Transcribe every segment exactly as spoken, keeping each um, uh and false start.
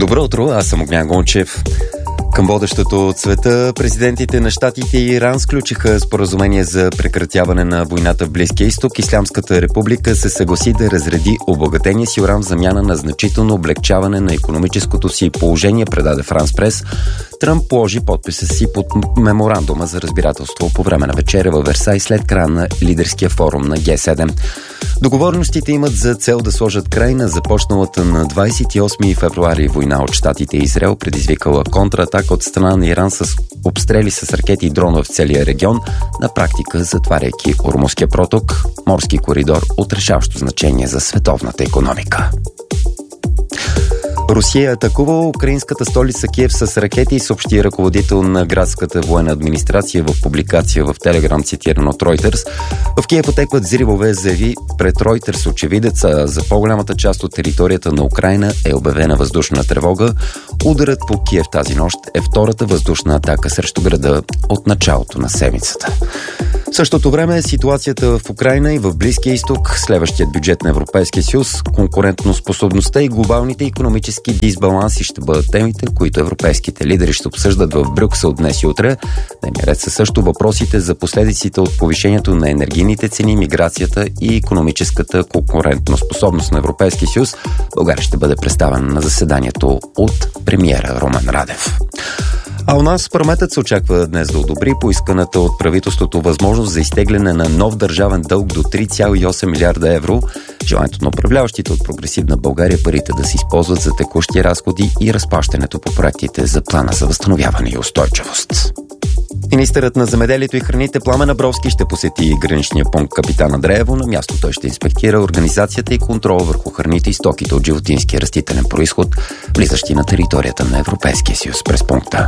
Добро утро, аз съм Огнян Гончев. Към водещото от света, президентите на Щатите и Иран сключиха споразумение за прекратяване на войната в Близкия изток. Ислямската република се съгласи да разреди обогатения си уран в замяна на значително облегчаване на икономическото си положение, предаде Франс Прес. Тръмп положи подписа си под меморандума за разбирателство по време на вечеря във Версай след края на лидерския форум на Г седем. Договорностите имат за цел да сложат край на започналата на двадесет и осми февруари война от Щатите и Израел, предизвикала контратака от страна на Иран с обстрели с ракети и дронове в целия регион, на практика затваряйки Ормузския проток, морски коридор от решаващо значение за световната икономика. Русия атакува украинската столица Киев с ракети, съобщи ръководител на градската военна администрация в публикация в Телеграм, цитиран от Reuters. В Киев отекват взривове, заяви пред Reuters очевидеца. За по-голямата част от територията на Украйна е обявена въздушна тревога. Ударът по Киев тази нощ е втората въздушна атака срещу града от началото на седмицата. В същото време ситуацията в Украйна и в Близкия изток, следващият бюджет на Европейския съюз, конкурентноспособността и глобалните икономически дисбаланси ще бъдат темите, които европейските лидери ще обсъждат в Брюксел днес и утре. Дневният ред са също въпросите за последиците от повишението на енергийните цени, миграцията и икономическата конкурентноспособност на Европейския съюз. България ще бъде представена на заседанието от премиера Румен Радев. А у нас парламентът се очаква днес да одобри поисканата от правителството възможност за изтегляне на нов държавен дълг до три цяло и осем милиарда евро. Желанието на управляващите от Прогресивна България парите да се използват за текущи разходи и разплащането по проектите за плана за възстановяване и устойчивост. Министърът на земеделието и храните Пламен Абровски ще посети граничния пункт Капитан Андреево. На място той ще инспектира организацията и контрол върху храните и стоките от животински и растителен произход, влизащи на територията на Европейския съюз през пункта.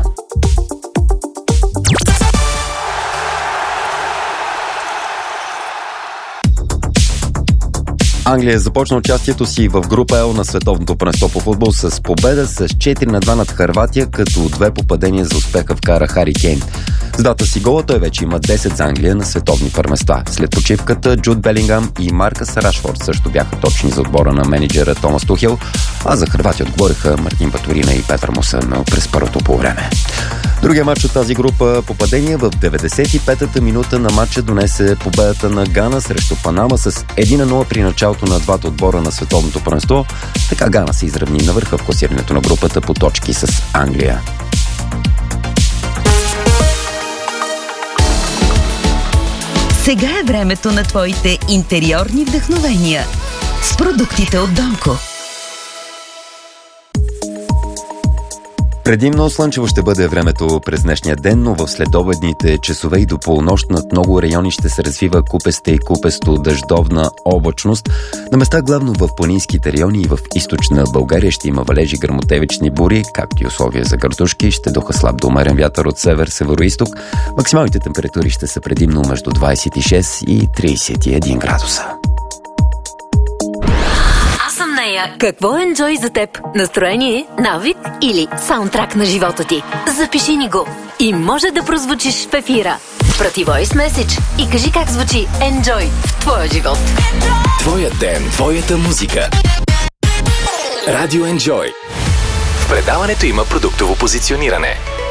Англия започна участието си в група Л на световното първенство по футбол с победа с четири на два над Хърватия, като две попадения за успеха вкара Хари Кейн. С дата си гола той вече има десет за Англия на световни първенства. След почивката Джуд Белингам и Маркъс Рашфорд също бяха точни за отбора на менеджера Томас Тухел, а за Хърватия отговориха Мартин Батурина и Петър Мусън през първото полувреме. Другия матч от тази група попадение в деветдесет и петата минута на матча донесе победата на Гана срещу Панама с едно на нула при началото на двата отбора на световното първенство. Така Гана се изравни на върха в класирането на групата по точки с Англия. Сега е времето на твоите интериорни вдъхновения с продуктите от Донко. Предимно слънчево ще бъде времето през днешния ден, но в следобедните часове и до полунощ над много райони ще се развива купеста и купесто дъждовна облачност. На места главно в планинските райони и в източна България ще има валежи, гръмотевични бури, както и условия за градушки. Ще духа слаб до умерен вятър от север-североизток. Максималните температури ще са предимно между двадесет и шест и тридесет и един градуса. Какво е Enjoy за теб? Настроение, навик или саундтрак на живота ти? Запиши ни го и може да прозвучиш в ефира. Прати voice message и кажи как звучи Enjoy в твоя живот. Твоя ден, твоята музика. Радио Enjoy. В предаването има продуктово позициониране.